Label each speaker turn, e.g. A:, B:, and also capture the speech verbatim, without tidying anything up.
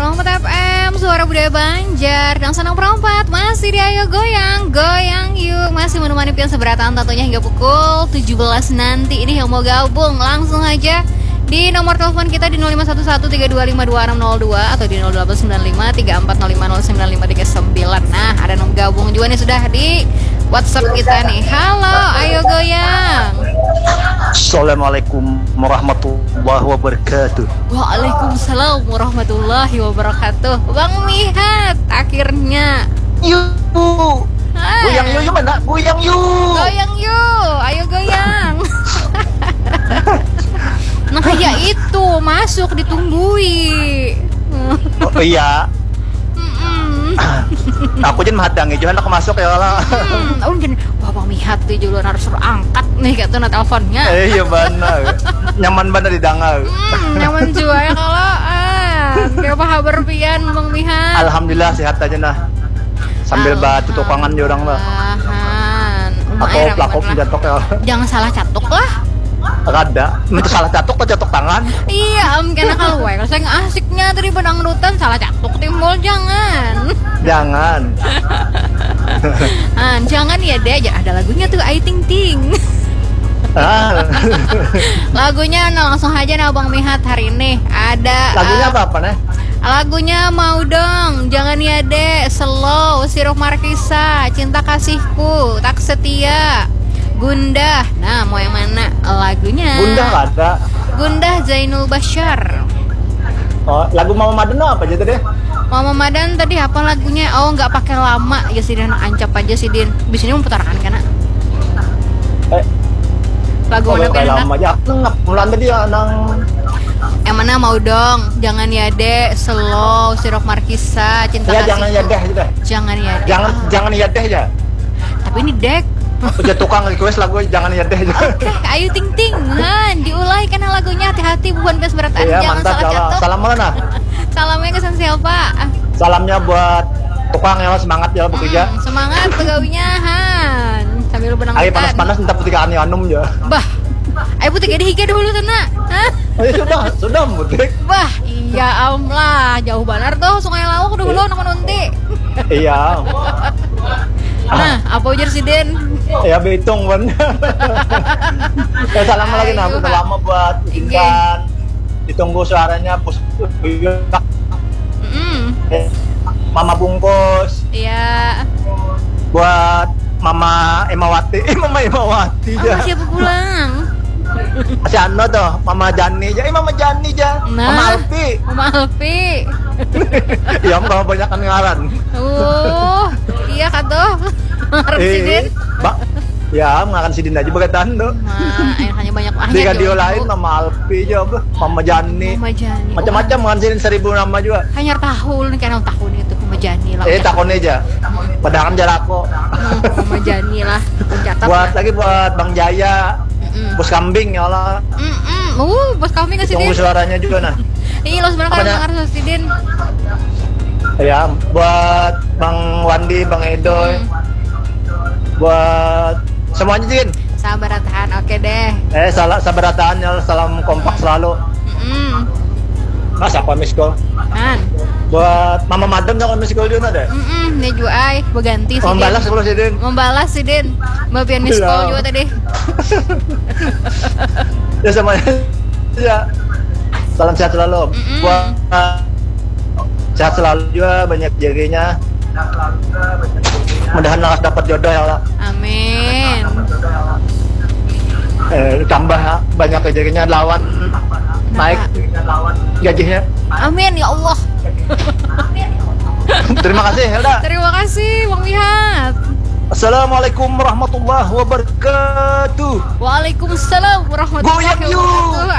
A: Perompat F M, suara budaya Banjar dan senang perompat masih di Ayo Goyang, goyang yuk. Masih menemani pion seberatan tentunya hingga pukul tujuh belas nanti. Ini yang mau gabung langsung aja di nomor telepon kita di nol lima satu satu tiga dua lima dua enam nol dua atau di nol delapan sembilan lima tiga empat nol lima nol sembilan lima tiga sembilan. Nah, ada nomor gabung juga nih sudah di WhatsApp kita nih. Halo, Ayo Goyang.
B: Assalamualaikum warahmatullahi wabarakatuh.
A: Waalaikumsalam warahmatullahi wabarakatuh. Bang Mihat, akhirnya.
B: Yuk.
A: Hai.
B: Goyang yuk, yuk mana? Goyang yuk.
A: Goyang yuk, ayo goyang. Nah kayak itu, masuk ditungguin.
B: Oh iya.
A: Mm-mm.
B: Aku jen mahadangi, jangan aku masuk ya lah.
A: Hmm, oh jadi, wah Bang Mihat tuh juga harus suruh angkat nih kata na teleponnya.
B: Eh iya benar. Nyaman benar didengar.
A: Hmm, nyaman juga ya kalau ah, kayak apa kabar pian Bang Mihat?
B: Alhamdulillah sehat aja nah. Sambil batu tukangan di orang lah. Atau pelakop jatuh ya.
A: Jangan salah catuk lah.
B: Ada, itu salah catuk atau catuk tangan?
A: Iya, om karena kalau gue kalau saya asiknya dari pedangdutan salah catuk timbul jangan.
B: Jangan.
A: Ah, jangan ya deh, ada lagunya tuh Ayu Ting Ting.
B: Ah.
A: Lagunya nah, langsung aja nah Bang Mihat hari ini ada.
B: Lagunya
A: uh,
B: apa apa nih?
A: Lagunya mau dong, jangan ya deh, slow, Sirok Markisa, cinta kasihku, tak setia. Gundah, nah mau yang mana lagunya?
B: Gundah nggak ada.
A: Gundah Zainul Bashar.
B: Oh, lagu Mama Madonna apa aja deh?
A: Mama Madan tadi apa lagunya? Oh nggak pakai lama ya sih Din, ancap aja sih Din. Di sini mau putaran kan?
B: Eh,
A: lagu
B: oh,
A: mana
B: kayak
A: pengen?
B: lama aja. Nggak, mulan tadi ya nang.
A: Yang mana mau dong? Jangan ya dek, slow, Sirok Markisa, cinta
B: Ya
A: kasihku.
B: jangan ya deh juga.
A: Jangan ya dek.
B: Jangan
A: Ah,
B: jangan ya deh ya.
A: tapi ini dek.
B: Udah tukang request lagu jangan ya deh juga.
A: Oke, Ayu Ting Ting, Han, diulang kan lagunya hati-hati bukan bes berat
B: Iya
A: jangan
B: mantap
A: salah
B: ya.
A: catuk.
B: Salam mana?
A: Salamnya ke siapa?
B: Salamnya buat tukang ya semangat ya bekerja.
A: Hmm, semangat pegawainya Han. Sambil benang
B: Ayo panas-panas minta putih anu anum ya.
A: Bah, ayo putih gede higa dulu tena. Hah?
B: Oh, ya sudah, sudah mudik.
A: Bah, iya am lah, jauh banar tuh Sungai Lawak udah belum nak nanti.
B: Iya.
A: Nah, apa ujar si Den?
B: Ya behitung kan. Ya salam lagi nah,
A: Ayo,
B: udah
A: Ha.
B: lama buat izinkan. Ditunggu suaranya pus.
A: Mm.
B: Mama bungkus
A: Iya.
B: buat Mama Emawati. Eh Mama Emawati
A: Oh,
B: ya.
A: siapa pulang?
B: Masih Ano tuh, Mama Jani aja. Eh Mama Jani aja.
A: Nah.
B: Mama Alfi.
A: Mama Alfi.
B: Ya om kalau banyak ngaran.
A: Oh, iya kan tuh. Harus si Den.
B: Mbak. Ya, makan sidin aja berkaitan tuh.
A: Nah, ayo hanya banyak
B: Di
A: hanya
B: radio
A: jodoh.
B: lain Mama Alfi aja, Mama Jani.
A: Mama Jani.
B: Macam-macam makan sidin seribu nama juga.
A: Oh, hanya tahun kan tahun itu Mama Jani lah.
B: Eh takon aja. Padahal kan jarak kok.
A: Hmm, Mama Jani lah. Pencatat.
B: Buat lagi buat Bang Jaya.
A: Mm-mm.
B: Bos kambing ya Allah.
A: Mm-mm. Uh, bos kami ngasih
B: Tunggu
A: Din.
B: suaranya juga nah.
A: Iya, lo sebenarnya
B: Apanya?
A: kan harus si Din.
B: Ya, buat Bang Wandi, Bang Edoy.
A: Hmm.
B: Buat semuanya Jin.
A: Sabar tahan, oke deh.
B: Eh salah sabarataan ya, salam kompak selalu.
A: Mm-mm.
B: Mas apa miss call?
A: Han.
B: Buat Mama Madam jangan miss call juga deh.
A: Mm-mm. Nih juga ay, berganti si
B: Membalas
A: Din.
B: sepuluh Jin.
A: Membalas si Din. Mbak Pian miss
B: Iya.
A: call juga tadi.
B: Ya semuanya. Ya. Salam sehat selalu.
A: Mm-mm.
B: Buat uh, sehat selalu juga, banyak jadinya. Mudahan laras dapat jodoh ya Allah.
A: Amin.
B: Eh, tambah banyak rezekinya lawan naik gajinya.
A: Amin ya Allah.
B: Terima kasih Helda.
A: Terima kasih Bang Mihat.
B: Assalamualaikum warahmatullahi wabarakatuh.
A: Waalaikumsalam warahmatullahi
B: Goyang yuk.
A: wabarakatuh.